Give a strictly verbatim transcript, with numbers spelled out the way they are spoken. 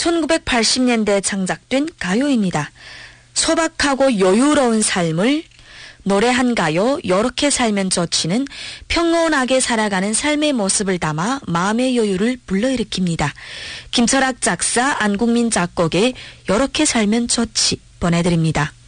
천구백팔십 년대 창작된 가요입니다. 소박하고 여유로운 삶을 노래한 가요 요렇게 살면 좋지는 평온하게 살아가는 삶의 모습을 담아 마음의 여유를 불러일으킵니다. 김철학 작사, 안국민 작곡의 요렇게 살면 좋지 보내드립니다.